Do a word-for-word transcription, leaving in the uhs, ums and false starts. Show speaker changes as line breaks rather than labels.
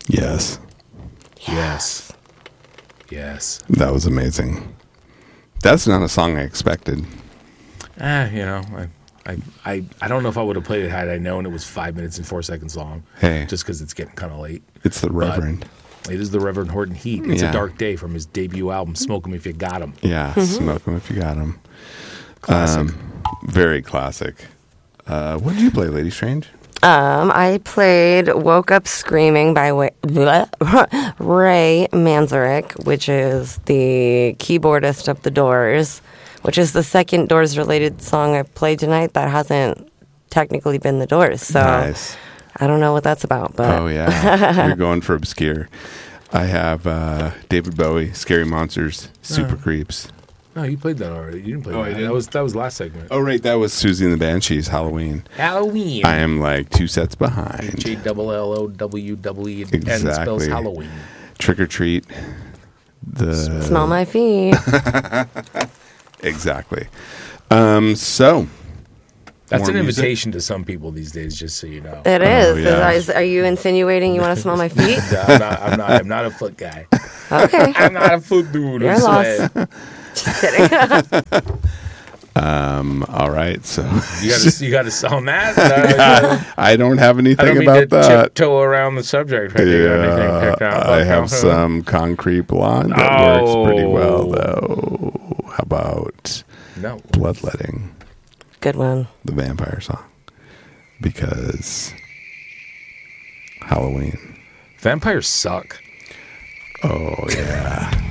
Yes.
Yes. Yes.
That was amazing. That's not a song I expected.
Ah, you know, I, I, I, I don't know if I would have played it had I known it was five minutes and four seconds long.
Hey.
Just because it's getting kind of late.
It's the Reverend.
But it is the Reverend Horton Heat. It's
Yeah.
a dark day from his debut album, Smoke 'Em If You Got 'Em.
Yeah, smoke 'em if you got 'em.
Classic.
Um, very classic. Uh, what did you play, Lady Strange?
Um, I played "Woke Up Screaming" by Wa- Ray Manzarek, which is the keyboardist of The Doors, which is the second Doors-related song I played tonight that hasn't technically been The Doors. So
Nice.
I don't know what that's about, but
Oh, yeah. You're going for obscure. I have uh, David Bowie, Scary Monsters, Super
Oh.
Creeps.
No, you played that already. You didn't play
Oh,
that.
I did?
That was that was last segment.
Oh, right. That was Susie and the Banshees, Halloween.
Halloween.
I am like two sets behind.
J double L O W W N spells
Exactly.
Halloween.
Trick or Treat. The
smell my feet.
Exactly. Um, so.
That's
more
an
music?
invitation to some people these days, just so you know.
It is.
yeah.
Is- Are you insinuating you want to smell my feet?
No, I'm, not, I'm not. I'm not a foot guy.
Okay.
I'm not a foot dude.
You're
I'm
lost.
sweating.
Just kidding.
Um, all right. So
You got to. You got to sound that. Uh,
I don't have
I
anything
don't mean
about
to
that.
tiptoe around the subject. Right? You got anything
Yeah,
picked out?
I have some Concrete Blonde that works pretty well,
Oh.
though. How about
No.
Bloodletting,
Good one.
the vampire song? Because Halloween.
Vampires suck.
Oh, yeah.